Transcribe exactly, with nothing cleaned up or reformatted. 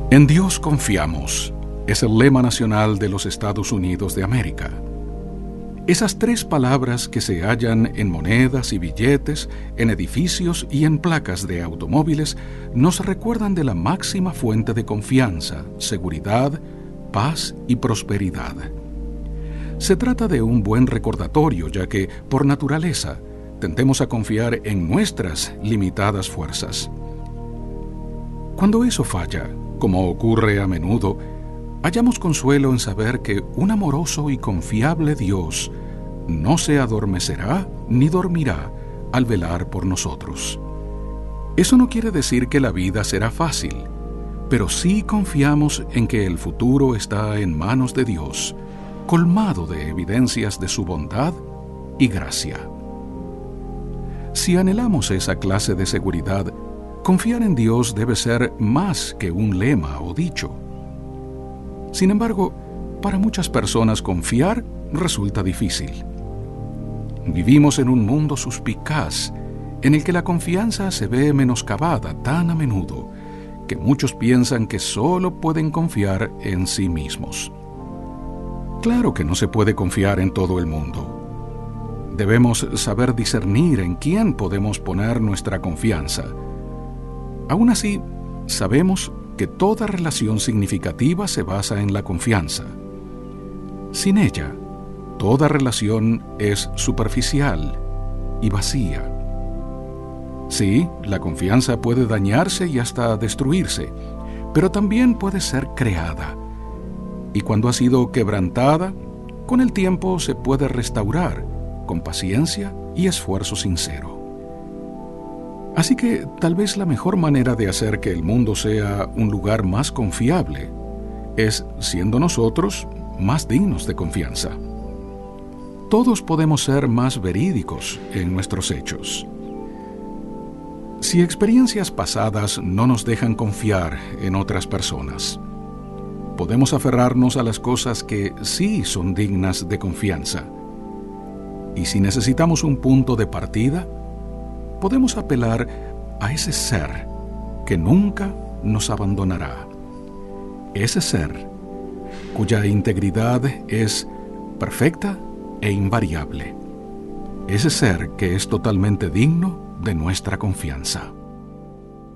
En Dios confiamos es el lema nacional de los Estados Unidos de América. Esas tres palabras que se hallan en monedas y billetes, en edificios y en placas de automóviles, nos recuerdan de la máxima fuente de confianza, seguridad, paz y prosperidad. Se trata de un buen recordatorio, ya que, por naturaleza, tendemos a confiar en nuestras limitadas fuerzas. Cuando eso falla, como ocurre a menudo, hallamos consuelo en saber que un amoroso y confiable Dios no se adormecerá ni dormirá al velar por nosotros. Eso no quiere decir que la vida será fácil, pero sí confiamos en que el futuro está en manos de Dios, colmado de evidencias de su bondad y gracia. Si anhelamos esa clase de seguridad, confiar en Dios debe ser más que un lema o dicho. Sin embargo, para muchas personas confiar resulta difícil. Vivimos en un mundo suspicaz en el que la confianza se ve menoscabada tan a menudo que muchos piensan que solo pueden confiar en sí mismos. Claro que no se puede confiar en todo el mundo. Debemos saber discernir en quién podemos poner nuestra confianza. Aún así, sabemos que toda relación significativa se basa en la confianza. Sin ella, toda relación es superficial y vacía. Sí, la confianza puede dañarse y hasta destruirse, pero también puede ser creada. Y cuando ha sido quebrantada, con el tiempo se puede restaurar con paciencia y esfuerzo sincero. Así que tal vez la mejor manera de hacer que el mundo sea un lugar más confiable es siendo nosotros más dignos de confianza. Todos podemos ser más verídicos en nuestros hechos. Si experiencias pasadas no nos dejan confiar en otras personas, podemos aferrarnos a las cosas que sí son dignas de confianza. Y si necesitamos un punto de partida, podemos apelar a ese ser que nunca nos abandonará. Ese ser cuya integridad es perfecta e invariable. Ese ser que es totalmente digno de nuestra confianza.